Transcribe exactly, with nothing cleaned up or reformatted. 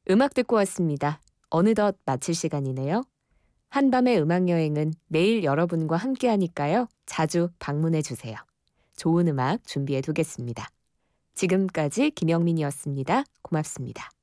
음악 듣고 왔습니다. 어느덧 마칠 시간이네요. 한밤의 음악여행은 매일 여러분과 함께하니까요. 자주 방문해 주세요. 좋은 음악 준비해 두겠습니다. 지금까지 김영민이었습니다. 고맙습니다.